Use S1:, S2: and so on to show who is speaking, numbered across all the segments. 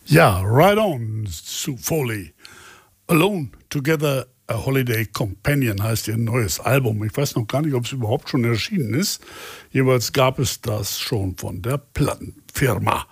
S1: Ja, Right On, Sue Foley. Alone Together a Holiday Companion heißt ihr neues Album. Ich weiß noch gar nicht, ob es überhaupt schon erschienen ist. Jeweils gab es das schon von der Plattenfirma.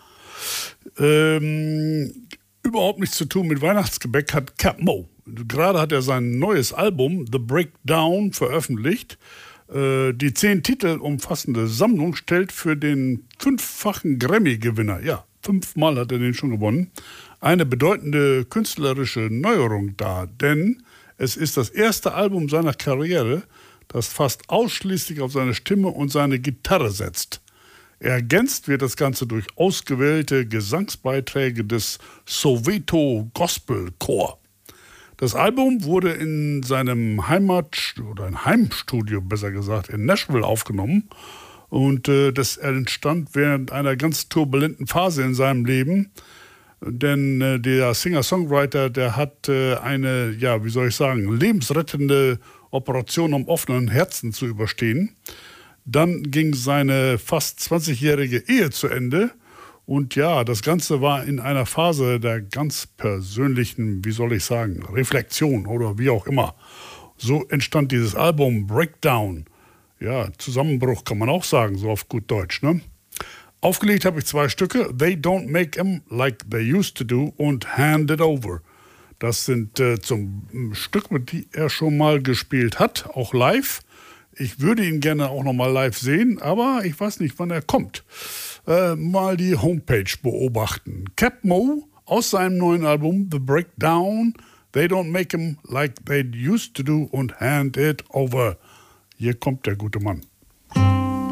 S1: Überhaupt nichts zu tun mit Weihnachtsgebäck hat Cap Mo. Gerade hat er sein neues Album The Breakdown veröffentlicht. Die 10 Titel umfassende Sammlung stellt für den 5-fachen Grammy-Gewinner, ja, 5-mal hat er den schon gewonnen, eine bedeutende künstlerische Neuerung dar, denn es ist das erste Album seiner Karriere, das fast ausschließlich auf seine Stimme und seine Gitarre setzt. Ergänzt wird das Ganze durch ausgewählte Gesangsbeiträge des Soweto Gospel Chor. Das Album wurde in seinem Heimstudio, besser gesagt, in Nashville aufgenommen. Und das entstand während einer ganz turbulenten Phase in seinem Leben. Denn der Singer-Songwriter, der hat eine, ja, wie soll ich sagen, lebensrettende Operation am offenen Herzen zu überstehen. Dann ging seine fast 20-jährige Ehe zu Ende. Und ja, das Ganze war in einer Phase der ganz persönlichen, wie soll ich sagen, Reflexion oder wie auch immer. So entstand dieses Album Breakdown. Ja, Zusammenbruch kann man auch sagen, so auf gut Deutsch, ne? Aufgelegt habe ich 2 Stücke, They Don't Make 'Em Like They Used to Do und Hand It Over. Das sind zum Stück, mit die er schon mal gespielt hat, auch live. Ich würde ihn gerne auch noch mal live sehen, aber ich weiß nicht, wann er kommt. Mal die Homepage beobachten. Cap Mo aus seinem neuen Album The Breakdown, They Don't Make 'Em Like They Used to Do und Hand It Over. Hier kommt der gute Mann.